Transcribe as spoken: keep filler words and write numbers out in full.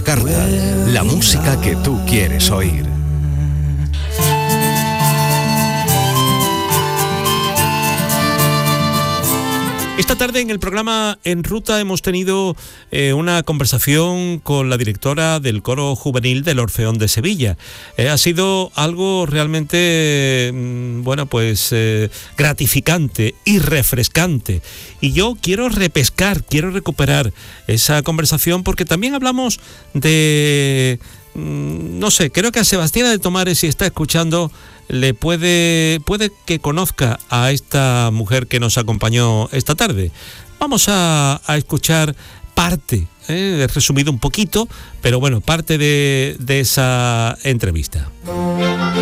carta, la música que tú quieres oír. Esta tarde en el programa En Ruta hemos tenido eh, una conversación con la directora del coro juvenil del Orfeón de Sevilla. Eh, ha sido algo realmente, mm, bueno, pues eh, gratificante y refrescante. Y yo quiero repescar, quiero recuperar esa conversación porque también hablamos de, mm, no sé, creo que a Sebastiana de Tomares, si está escuchando, le puede, puede que conozca a esta mujer que nos acompañó esta tarde. Vamos a, a escuchar parte, eh, he resumido un poquito, pero bueno, parte de, de esa entrevista.